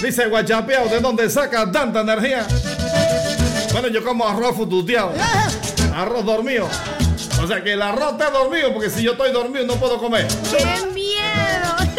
Dice Guachapeado, ¿de dónde saca tanta energía? Bueno, yo como arroz fututeado, arroz dormido. O sea que el arroz está dormido, porque si yo estoy dormido no puedo comer. ¡Qué miedo!